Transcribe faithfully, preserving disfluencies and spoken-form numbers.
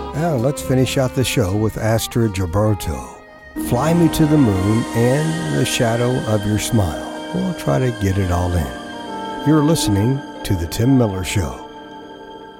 Now let's finish out the show with Astrud Gilberto. Fly Me to the Moon and The Shadow of Your Smile. We'll try to get it all in. You're listening to The Tim Miller Show.